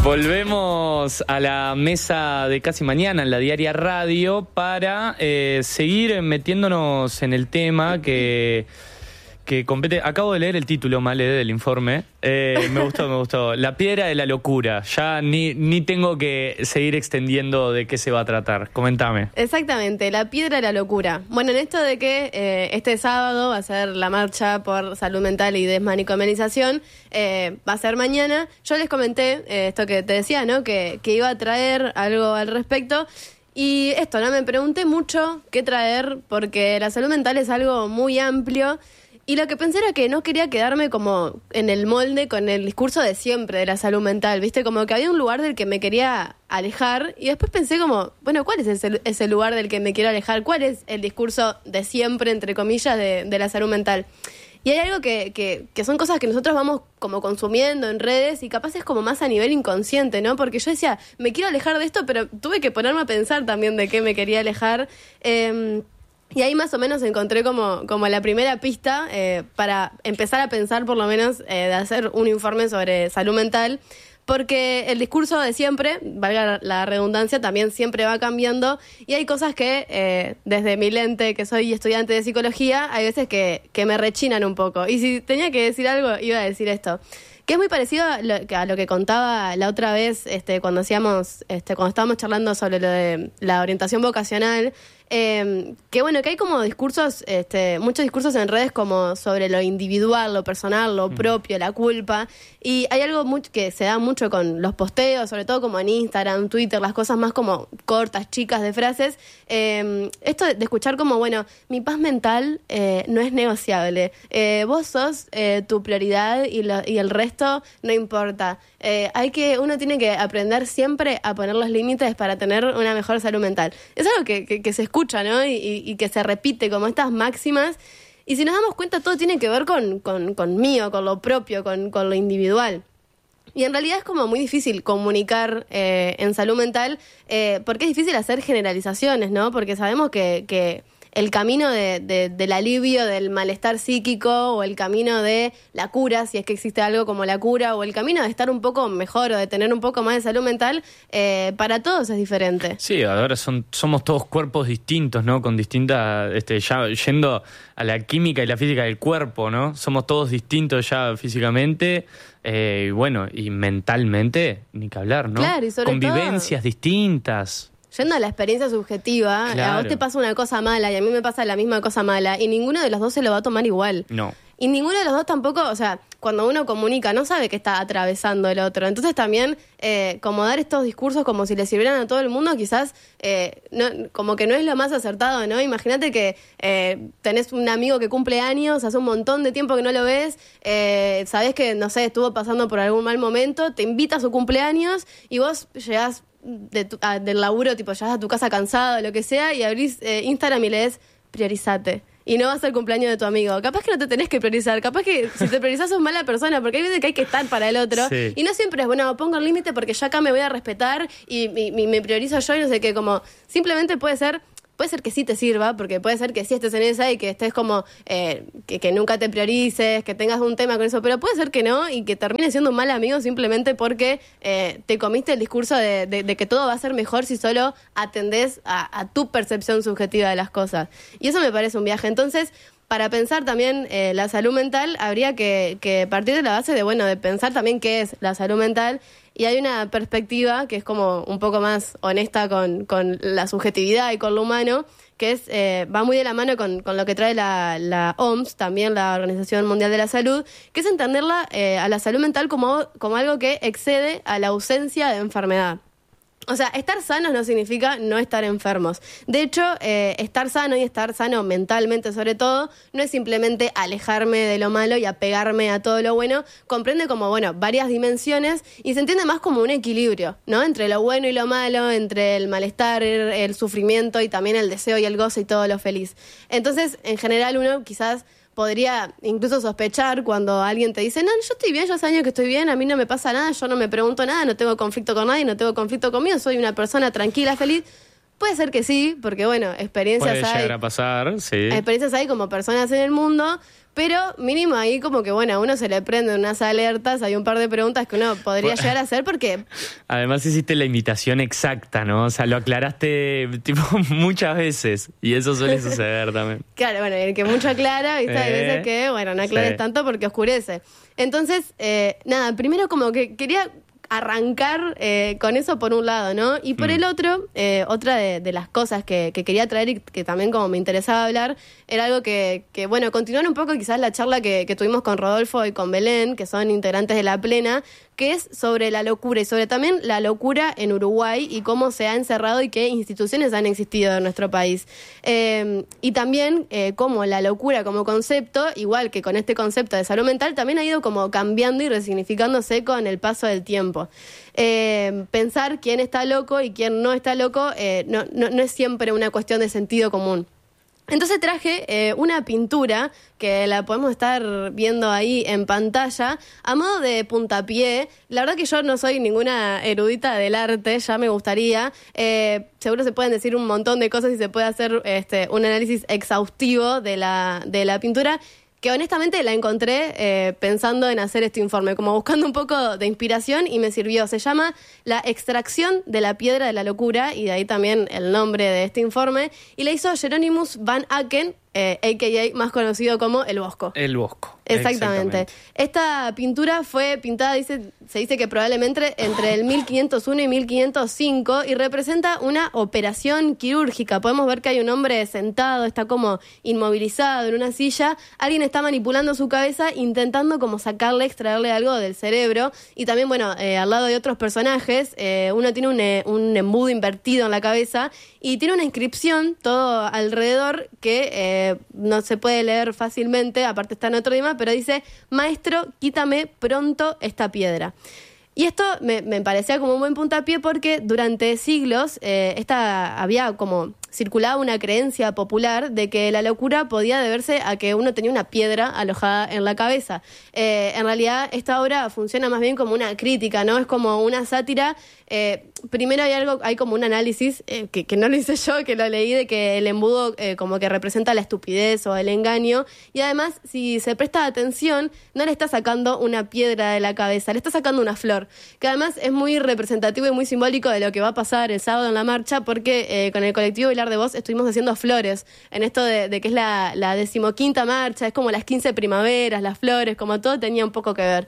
Volvemos a la mesa de Casi Mañana en la Diaria Radio para seguir metiéndonos en el tema que compete. Acabo de leer el título, Male, del informe. Me gustó. La piedra de la locura. Ya ni tengo que seguir extendiendo de qué se va a tratar. Comentame. Exactamente, la piedra de la locura. Bueno, en esto de que este sábado va a ser la marcha por salud mental y desmanicomalización, va a ser mañana. Yo les comenté esto que te decía, ¿no? Que iba a traer algo al respecto. Y esto, ¿no? Me pregunté mucho qué traer, porque la salud mental es algo muy amplio. Y lo que pensé era que no quería quedarme como en el molde con el discurso de siempre de la salud mental, ¿viste? Como que había un lugar del que me quería alejar y después pensé como, bueno, ¿cuál es ese lugar del que me quiero alejar? ¿Cuál es el discurso de siempre, entre comillas, de la salud mental? Y hay algo que son cosas que nosotros vamos como consumiendo en redes y capaz es como más a nivel inconsciente, ¿no? Porque yo decía, me quiero alejar de esto, pero tuve que ponerme a pensar también de qué me quería alejar. Y ahí más o menos encontré como la primera pista para empezar a pensar por lo menos de hacer un informe sobre salud mental, porque el discurso de siempre, valga la redundancia, también siempre va cambiando y hay cosas que desde mi lente, que soy estudiante de psicología, hay veces que me rechinan un poco. Y si tenía que decir algo, iba a decir esto. Que es muy parecido a lo que contaba la otra vez cuando estábamos charlando sobre lo de la orientación vocacional, que bueno, que hay como discursos, muchos discursos en redes como sobre lo individual, lo personal, lo propio, la culpa, y hay algo que se da mucho con los posteos, sobre todo como en Instagram, Twitter, las cosas más como cortas, chicas de frases, esto de escuchar como, bueno, mi paz mental no es negociable, vos sos tu prioridad y el resto no importa. Uno tiene que aprender siempre a poner los límites para tener una mejor salud mental. Es algo que se escucha, ¿no? Y que se repite como estas máximas. Y si nos damos cuenta, todo tiene que ver conmigo, con lo propio, con lo individual. Y en realidad es como muy difícil comunicar en salud mental, porque es difícil hacer generalizaciones, ¿no? Porque sabemos que el camino del alivio del malestar psíquico o el camino de la cura, si es que existe algo como la cura, o el camino de estar un poco mejor o de tener un poco más de salud mental, para todos es diferente. Sí, ahora somos todos cuerpos distintos, ¿no? Con distintas, ya yendo a la química y la física del cuerpo, ¿no? Somos todos distintos ya físicamente, y bueno, y mentalmente, ni que hablar, ¿no? Claro, y sobre convivencias todo distintas. Yendo a la experiencia subjetiva, claro. A vos te pasa una cosa mala y a mí me pasa la misma cosa mala y ninguno de los dos se lo va a tomar igual. No. Y ninguno de los dos tampoco, o sea, cuando uno comunica no sabe qué está atravesando el otro. Entonces también como dar estos discursos como si le sirvieran a todo el mundo, quizás como que no es lo más acertado, ¿no? Imagínate que tenés un amigo que cumple años, hace un montón de tiempo que no lo ves, sabés que, no sé, estuvo pasando por algún mal momento, te invita a su cumpleaños y vos llegás del laburo, tipo, llegas a tu casa cansado, lo que sea, y abrís Instagram y lees priorizate. Y no vas al cumpleaños de tu amigo. Capaz que no te tenés que priorizar. Capaz que si te priorizás sos mala persona, porque hay veces que hay que estar para el otro. Sí. Y no siempre es, bueno, pongo el límite porque ya acá me voy a respetar y me priorizo yo y no sé qué. Como simplemente puede ser que sí te sirva, porque puede ser que sí estés en esa y que estés como que nunca te priorices, que tengas un tema con eso, pero puede ser que no y que termines siendo un mal amigo simplemente porque te comiste el discurso de que todo va a ser mejor si solo atendés a tu percepción subjetiva de las cosas. Y eso me parece un viaje. Entonces, para pensar también la salud mental, habría que partir de la base de pensar también qué es la salud mental. Y hay una perspectiva que es como un poco más honesta con la subjetividad y con lo humano, que va muy de la mano con lo que trae la OMS, también la Organización Mundial de la Salud, que es entenderla a la salud mental como algo que excede a la ausencia de enfermedad. O sea, estar sanos no significa no estar enfermos. De hecho, estar sano y estar sano mentalmente sobre todo, no es simplemente alejarme de lo malo y apegarme a todo lo bueno. Comprende como, varias dimensiones y se entiende más como un equilibrio, ¿no? Entre lo bueno y lo malo, entre el malestar, el sufrimiento y también el deseo y el goce y todo lo feliz. Entonces, en general, uno quizás podría incluso sospechar cuando alguien te dice, no, yo estoy bien, yo hace años que estoy bien, a mí no me pasa nada, yo no me pregunto nada, no tengo conflicto con nadie, no tengo conflicto conmigo, soy una persona tranquila, feliz. Puede ser que sí, porque experiencias puede llegar a pasar, sí. Experiencias hay como personas en el mundo, pero mínimo ahí como que, bueno, a uno se le prenden unas alertas, hay un par de preguntas que uno podría llegar a hacer porque... Además hiciste la imitación exacta, ¿no? O sea, lo aclaraste tipo muchas veces y eso suele suceder también. Claro, bueno, el que mucho aclara, ¿viste? Hay veces que, bueno, no aclares tanto porque oscurece. Entonces, nada, primero como que quería arrancar con eso por un lado, ¿no? Y por el otro, otra de las cosas que quería traer y que también como me interesaba hablar, era algo que bueno, continuar un poco quizás la charla que tuvimos con Rodolfo y con Belén, que son integrantes de La Plena, que es sobre la locura y sobre también la locura en Uruguay y cómo se ha encerrado y qué instituciones han existido en nuestro país. Y también cómo la locura como concepto, igual que con este concepto de salud mental, también ha ido como cambiando y resignificándose con el paso del tiempo. Pensar quién está loco y quién no está loco no es siempre una cuestión de sentido común. Entonces traje una pintura que la podemos estar viendo ahí en pantalla a modo de puntapié. La verdad que yo no soy ninguna erudita del arte, ya me gustaría. Seguro se pueden decir un montón de cosas y se puede hacer un análisis exhaustivo de la pintura, que honestamente la encontré pensando en hacer este informe, como buscando un poco de inspiración y me sirvió. Se llama La extracción de la piedra de la locura y de ahí también el nombre de este informe. Y la hizo Jeronimus van Aken, a.k.a. más conocido como El Bosco. El Bosco. Exactamente. Esta pintura fue pintada, se dice que probablemente entre el 1501 y 1505 y representa una operación quirúrgica. Podemos ver que hay un hombre sentado, está como inmovilizado en una silla. Alguien está manipulando su cabeza intentando como extraerle algo del cerebro. Y también, bueno, al lado de otros personajes, uno tiene un embudo invertido en la cabeza y tiene una inscripción todo alrededor que no se puede leer fácilmente, aparte está en otro idioma, pero dice: maestro, quítame pronto esta piedra. Y esto me parecía como un buen puntapié porque durante siglos había como circulaba una creencia popular de que la locura podía deberse a que uno tenía una piedra alojada en la cabeza. En realidad esta obra funciona más bien como una crítica, ¿no? Es como una sátira. Primero hay como un análisis que no lo hice yo, que lo leí, de que el embudo como que representa la estupidez o el engaño, y además si se presta atención no le está sacando una piedra de la cabeza, le está sacando una flor, que además es muy representativo y muy simbólico de lo que va a pasar el sábado en la marcha, porque con el colectivo Vilar de Voz estuvimos haciendo flores en esto de que es la 15ª marcha, es como las 15 primaveras, las flores, como todo tenía un poco que ver.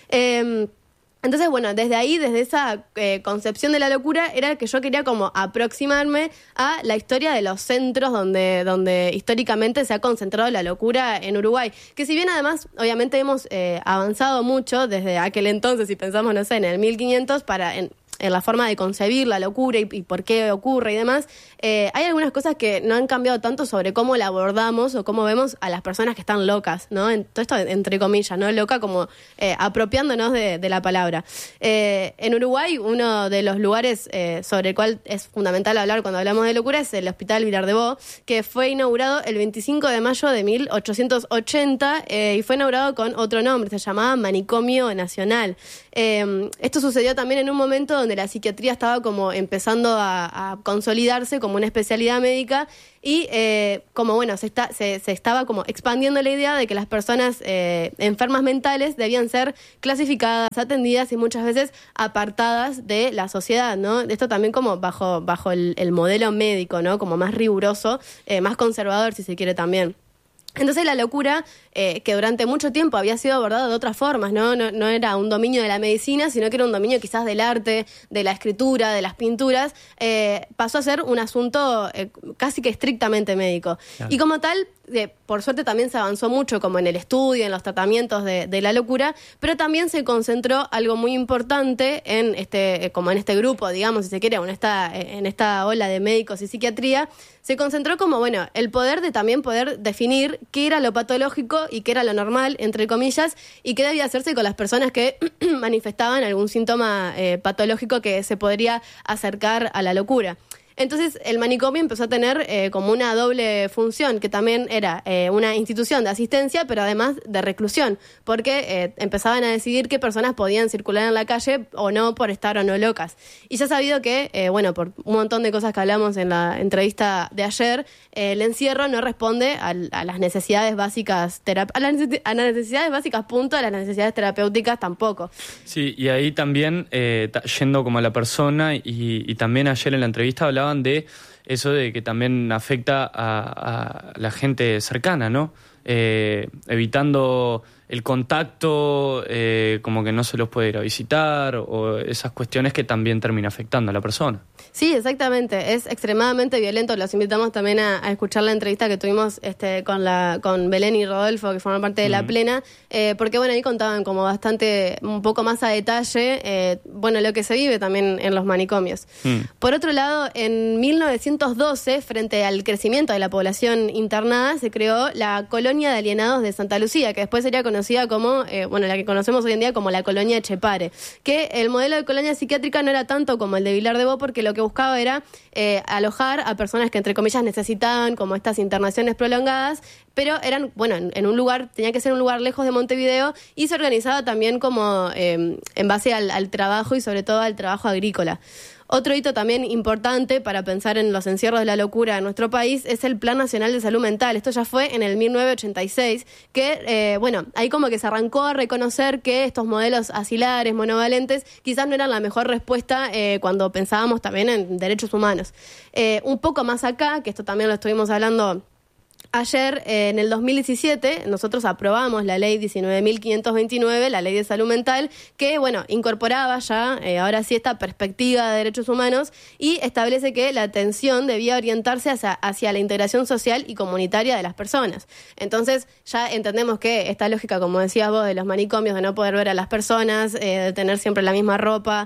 Entonces, bueno, desde ahí, desde esa concepción de la locura, era que yo quería como aproximarme a la historia de los centros donde históricamente se ha concentrado la locura en Uruguay. Que si bien además, obviamente hemos avanzado mucho desde aquel entonces, si pensamos, no sé, en el 1500, en la forma de concebir la locura y por qué ocurre y demás, hay algunas cosas que no han cambiado tanto sobre cómo la abordamos o cómo vemos a las personas que están locas, ¿no? Todo esto entre comillas, ¿no? Loca como apropiándonos de la palabra. En Uruguay, uno de los lugares sobre el cual es fundamental hablar cuando hablamos de locura es el Hospital Vilar de Bo, que fue inaugurado el 25 de mayo de 1880 y fue inaugurado con otro nombre, se llamaba Manicomio Nacional. Esto sucedió también en un momento donde la psiquiatría estaba como empezando a consolidarse como una especialidad médica y como bueno, se estaba como expandiendo la idea de que las personas enfermas mentales debían ser clasificadas, atendidas y muchas veces apartadas de la sociedad, ¿no? Esto también como bajo el modelo médico, ¿no? Como más riguroso, más conservador si se quiere también. Entonces la locura, que durante mucho tiempo había sido abordada de otras formas, ¿no? No era un dominio de la medicina, sino que era un dominio quizás del arte, de la escritura, de las pinturas, pasó a ser un asunto casi que estrictamente médico. Claro. Y como tal, por suerte también se avanzó mucho como en el estudio, en los tratamientos de la locura, pero también se concentró algo muy importante en como en este grupo, digamos, si se quiere, en esta ola de médicos y psiquiatría, se concentró como, bueno, el poder de también poder definir qué era lo patológico y qué era lo normal, entre comillas, y qué debía hacerse con las personas que manifestaban algún síntoma patológico que se podría acercar a la locura. Entonces el manicomio empezó a tener como una doble función, que también era una institución de asistencia, pero además de reclusión, porque empezaban a decidir qué personas podían circular en la calle o no por estar o no locas. Y ya sabido que, por un montón de cosas que hablamos en la entrevista de ayer, el encierro no responde a las necesidades básicas, a las necesidades básicas punto, a las necesidades terapéuticas tampoco. Sí, y ahí también, yendo como a la persona, y también ayer en la entrevista hablaban de eso de que también afecta a la gente cercana, ¿no? Evitando el contacto, como que no se los puede ir a visitar, o esas cuestiones que también termina afectando a la persona. Sí, exactamente. Es extremadamente violento. Los invitamos también a escuchar la entrevista que tuvimos con Belén y Rodolfo, que forman parte de La Plena, porque ahí contaban como bastante, un poco más a detalle, lo que se vive también en los manicomios. Por otro lado, en 1912, frente al crecimiento de la población internada, se creó la Colonia de Alienados de Santa Lucía, que después sería conocida como, la que conocemos hoy en día como la Colonia Etxepare, que el modelo de colonia psiquiátrica no era tanto como el de Vilar de Bo, porque lo que buscaba era alojar a personas que, entre comillas, necesitaban como estas internaciones prolongadas, pero eran, en un lugar, tenía que ser un lugar lejos de Montevideo, y se organizaba también como en base al trabajo y sobre todo al trabajo agrícola. Otro hito también importante para pensar en los encierros de la locura en nuestro país es el Plan Nacional de Salud Mental. Esto ya fue en el 1986, que, ahí como que se arrancó a reconocer que estos modelos asilares, monovalentes, quizás no eran la mejor respuesta cuando pensábamos también en derechos humanos. Un poco más acá, que esto también lo estuvimos hablando ayer, en el 2017, nosotros aprobamos la ley 19.529, la ley de salud mental, que, incorporaba ya, ahora sí, esta perspectiva de derechos humanos y establece que la atención debía orientarse hacia la integración social y comunitaria de las personas. Entonces, ya entendemos que esta lógica, como decías vos, de los manicomios, de no poder ver a las personas, de tener siempre la misma ropa,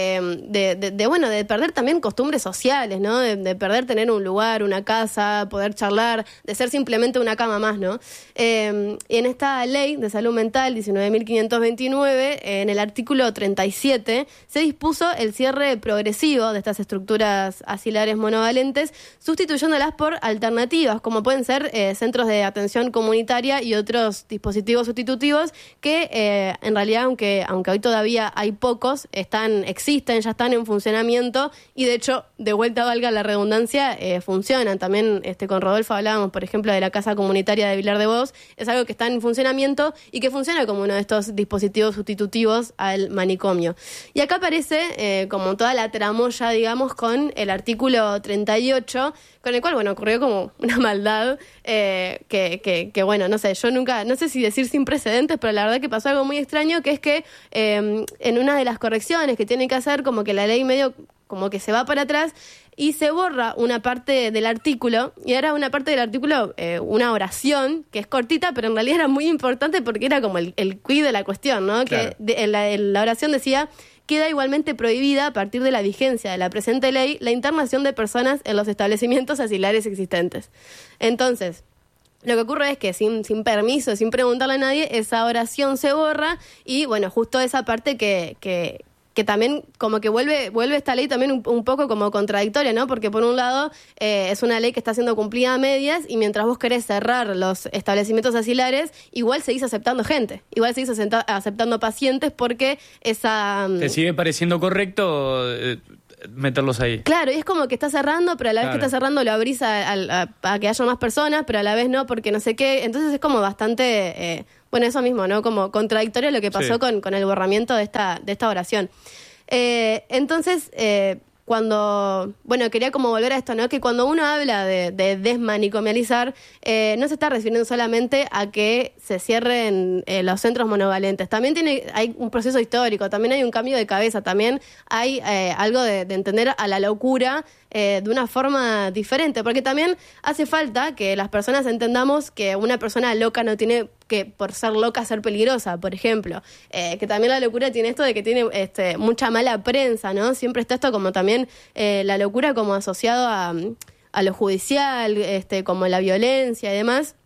de perder también costumbres sociales, ¿no? De perder tener un lugar, una casa, poder charlar, de ser simplemente una cama más, ¿no? Y en esta ley de salud mental 19.529, en el artículo 37, se dispuso el cierre progresivo de estas estructuras asilares monovalentes, sustituyéndolas por alternativas, como pueden ser centros de atención comunitaria y otros dispositivos sustitutivos que, en realidad, aunque hoy todavía hay pocos, existen, ya están en funcionamiento, y de hecho, de vuelta valga la redundancia, funcionan. También con Rodolfo hablábamos, por ejemplo, de la Casa Comunitaria de Vilar de Bo, es algo que está en funcionamiento y que funciona como uno de estos dispositivos sustitutivos al manicomio. Y acá aparece como toda la tramoya, digamos, con el artículo 38, con el cual, ocurrió como una maldad no sé, yo nunca, no sé si decir sin precedentes, pero la verdad que pasó algo muy extraño, que es que en una de las correcciones que tiene que hacer, como que la ley medio como que se va para atrás y se borra una parte del artículo, y era una parte del artículo, una oración que es cortita, pero en realidad era muy importante porque era como el quid de la cuestión, ¿no? Claro. Que la oración decía: queda igualmente prohibida, a partir de la vigencia de la presente ley, la internación de personas en los establecimientos asilares existentes. Entonces, lo que ocurre es que sin permiso, sin preguntarle a nadie, esa oración se borra, y justo esa parte que también como que vuelve esta ley también un poco como contradictoria, ¿no? Porque por un lado es una ley que está siendo cumplida a medias, y mientras vos querés cerrar los establecimientos asilares, igual seguís aceptando gente, igual seguís aceptando pacientes, porque esa... ¿Te sigue pareciendo correcto meterlos ahí? Claro, y es como que está cerrando, pero a la vez que está cerrando lo abrís a que haya más personas, pero a la vez no, porque no sé qué. Entonces es como bastante... eso mismo, ¿no? Como contradictorio lo que pasó con el borramiento de esta oración. Entonces, quería como volver a esto, ¿no? Que cuando uno habla de desmanicomializar, no se está refiriendo solamente a que se cierren los centros monovalentes. También hay un proceso histórico, también hay un cambio de cabeza, también hay algo de entender a la locura de una forma diferente, porque también hace falta que las personas entendamos que una persona loca no tiene que, por ser loca, ser peligrosa, por ejemplo. Que también la locura tiene esto de que tiene mucha mala prensa, ¿no? Siempre está esto como también la locura como asociado a lo judicial, como la violencia y demás.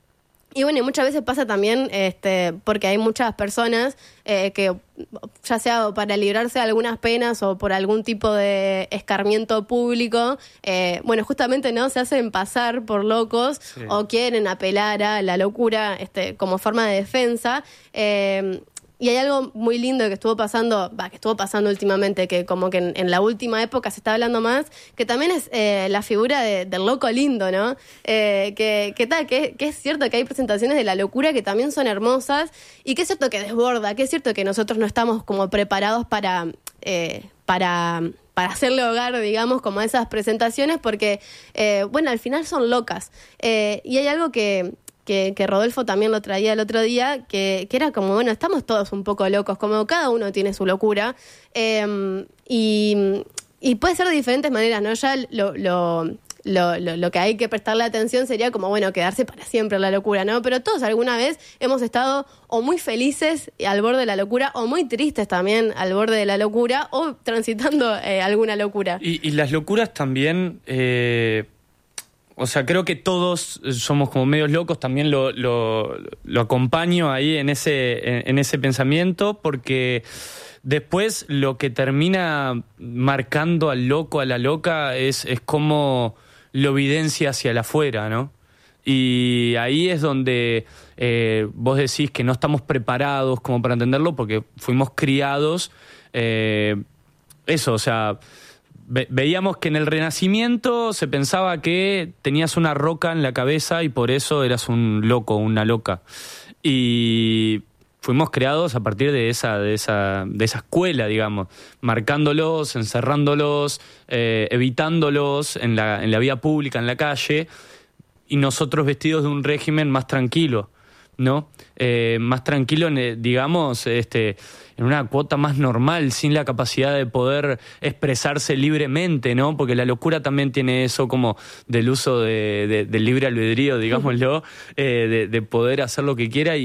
Y bueno, y muchas veces pasa también porque hay muchas personas que, ya sea para librarse de algunas penas o por algún tipo de escarmiento público, bueno, justamente no se hacen pasar por locos, sí, o quieren apelar a la locura como forma de defensa. Y hay algo muy lindo que estuvo pasando últimamente, que como que en la última época se está hablando más, que también es la figura del loco lindo, ¿no? Que es cierto que hay presentaciones de la locura que también son hermosas, y que es cierto que desborda, que es cierto que nosotros no estamos como preparados para hacerle hogar, digamos, como a esas presentaciones, porque, bueno, al final son locas. Y hay algo que Rodolfo también lo traía el otro día, que era como, bueno, estamos todos un poco locos, como cada uno tiene su locura, y puede ser de diferentes maneras, ¿no? Ya lo que hay que prestarle atención sería como, bueno, quedarse para siempre en la locura, ¿no? Pero todos alguna vez hemos estado o muy felices al borde de la locura, o muy tristes también al borde de la locura, o transitando alguna locura. Y las locuras también... O sea, creo que todos somos como medios locos, también lo acompaño ahí en ese pensamiento, porque después lo que termina marcando al loco, a la loca, es cómo lo evidencia hacia el afuera, ¿no? Y ahí es donde vos decís que no estamos preparados como para entenderlo, porque fuimos criados, o sea... Veíamos que en el Renacimiento se pensaba que tenías una roca en la cabeza y por eso eras un loco, una loca. Y fuimos creados a partir de esa escuela, digamos, marcándolos, encerrándolos, evitándolos en la vía pública, en la calle, y nosotros vestidos de un régimen más tranquilo, ¿no? Más tranquilo, digamos, en una cuota más normal, sin la capacidad de poder expresarse libremente, ¿no? Porque la locura también tiene eso como del uso del libre albedrío, digámoslo, de poder hacer lo que quiera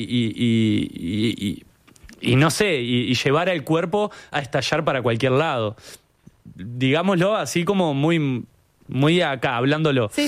y no sé, y llevar al cuerpo a estallar para cualquier lado. Digámoslo así como muy acá, hablándolo. Sí.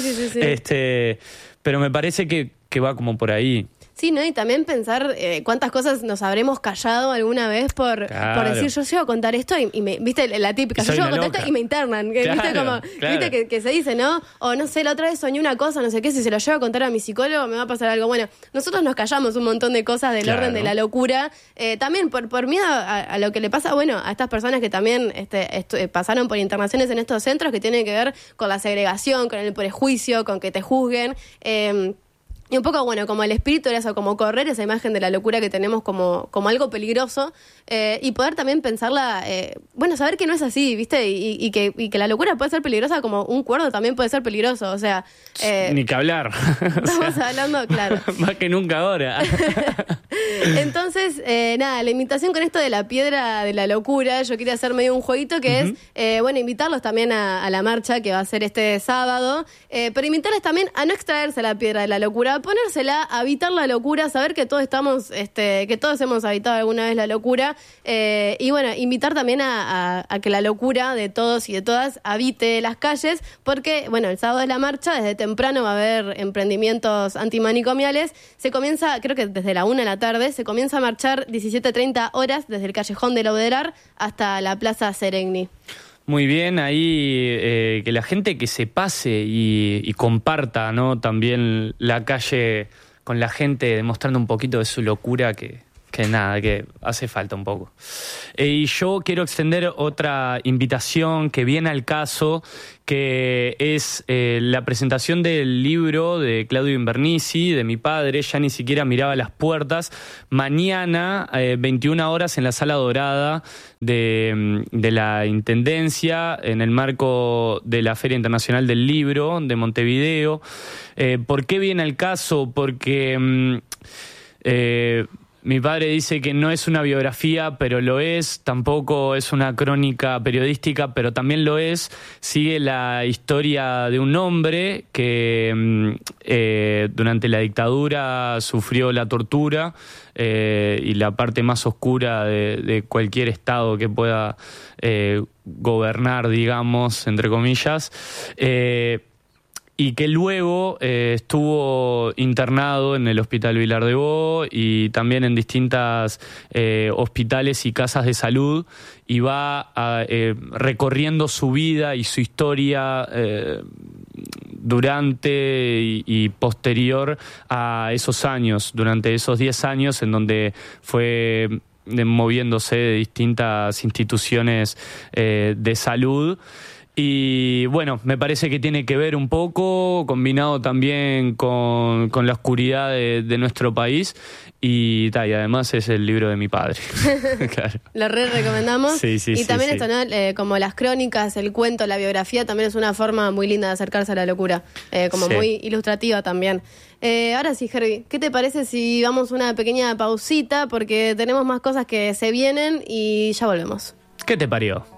Pero me parece que va como por ahí. Sí, ¿no? Y también pensar cuántas cosas nos habremos callado alguna vez por decir, yo llego a contar esto y me, viste, la típica, yo llego a contar esto y me internan. Claro, ¿Viste que se dice, no? O no sé, la otra vez soñé una cosa, no sé qué, si se lo llevo a contar a mi psicólogo me va a pasar algo. Bueno, nosotros nos callamos un montón de cosas del orden de la locura, también por miedo a lo que le pasa, bueno, a estas personas que también pasaron por internaciones en estos centros, que tienen que ver con la segregación, con el prejuicio, con que te juzguen, y un poco, bueno, como el espíritu era eso, como correr esa imagen de la locura que tenemos como algo peligroso, y poder también pensarla, bueno, saber que no es así, ¿viste? Y que la locura puede ser peligrosa, como un cuerdo también puede ser peligroso, o sea... Ni que hablar. Estamos hablando, claro. Más que nunca ahora. Entonces, nada, la invitación con esto de la piedra de la locura, yo quería hacer medio un jueguito que es, bueno, invitarlos también a la marcha que va a ser este sábado, pero invitarles también a no extraerse la piedra de la locura, a ponérsela, a habitar la locura, saber que todos estamos, que todos hemos habitado alguna vez la locura, y bueno, invitar también a que la locura de todos y de todas habite las calles, porque, bueno, el sábado de la marcha, desde temprano va a haber emprendimientos antimanicomiales, se comienza, creo que desde la 1 de la tarde, se comienza a marchar 17:30 horas desde el Callejón de Lauderar hasta la Plaza Seregni. Muy bien, ahí que la gente que se pase y comparta, ¿no? También la calle con la gente, demostrando un poquito de su locura que hace falta un poco. Y yo quiero extender otra invitación que viene al caso, que es la presentación del libro de Claudio Invernici, de mi padre, ya ni siquiera miraba las puertas, mañana, 21 horas en la Sala Dorada de la Intendencia, en el marco de la Feria Internacional del Libro de Montevideo. ¿Por qué viene al caso? Porque... mi padre dice que no es una biografía, pero lo es. Tampoco es una crónica periodística, pero también lo es. Sigue la historia de un hombre que durante la dictadura sufrió la tortura y la parte más oscura de cualquier estado que pueda gobernar, digamos, entre comillas. y que luego estuvo internado en el Hospital Vilar de Bo y también en distintas hospitales y casas de salud, y va recorriendo su vida y su historia durante y posterior a esos años, durante esos 10 años en donde fue moviéndose de distintas instituciones de salud. Y bueno, me parece que tiene que ver un poco, combinado también con la oscuridad de nuestro país, y además es el libro de mi padre. Claro. Lo recomendamos. Sí, y también esto, ¿no? Como las crónicas, el cuento, la biografía, también es una forma muy linda de acercarse a la locura, como muy ilustrativa también. Ahora sí, Herbie, ¿qué te parece si vamos a una pequeña pausita? Porque tenemos más cosas que se vienen y ya volvemos. ¿Qué te parió?